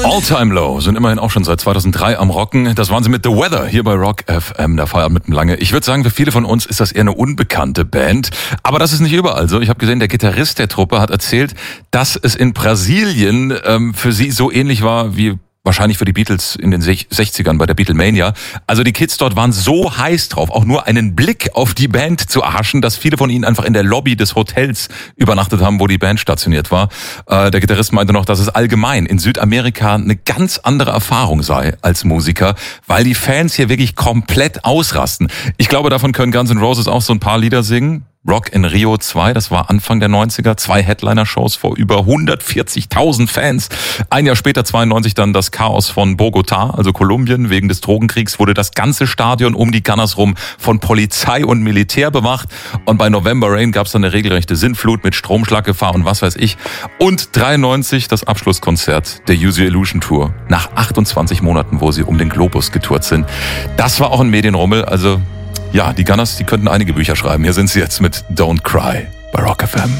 All Time Low sind immerhin auch schon seit 2003 am Rocken. Das waren sie mit The Weather hier bei Rock FM, der Feierabend mit dem Lange. Ich würde sagen, für viele von uns ist das eher eine unbekannte Band. Aber das ist nicht überall so. Ich habe gesehen, der Gitarrist der Truppe hat erzählt, dass es in Brasilien für sie so ähnlich war wie wahrscheinlich für die Beatles in den 60ern bei der Beatlemania. Also die Kids dort waren so heiß drauf, auch nur einen Blick auf die Band zu erhaschen, dass viele von ihnen einfach in der Lobby des Hotels übernachtet haben, wo die Band stationiert war. Der Gitarrist meinte noch, dass es allgemein in Südamerika eine ganz andere Erfahrung sei als Musiker, weil die Fans hier wirklich komplett ausrasten. Ich glaube, davon können Guns N' Roses auch so ein paar Lieder singen. Rock in Rio 2, das war Anfang der 90er, 2 Headliner-Shows vor über 140.000 Fans. Ein Jahr später, 92, dann das Chaos von Bogotá, also Kolumbien. Wegen des Drogenkriegs wurde das ganze Stadion um die Gunners rum von Polizei und Militär bewacht. Und bei November Rain gab es dann eine regelrechte Sintflut mit Stromschlaggefahr und was weiß ich. Und 93 das Abschlusskonzert der Use Your Illusion Tour. Nach 28 Monaten, wo sie um den Globus getourt sind. Das war auch ein Medienrummel, also ja, die Gunners, die könnten einige Bücher schreiben. Hier sind sie jetzt mit Don't Cry bei Rock FM.